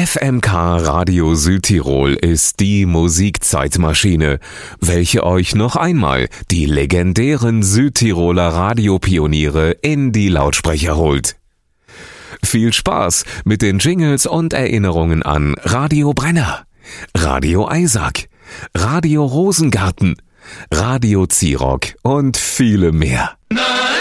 FMK Radio Südtirol ist die Musikzeitmaschine, welche euch noch einmal die legendären Südtiroler Radiopioniere in die Lautsprecher holt. Viel Spaß mit den Jingles und Erinnerungen an Radio Brenner, Radio Eisack, Radio Rosengarten, Radio Zirock und viele mehr.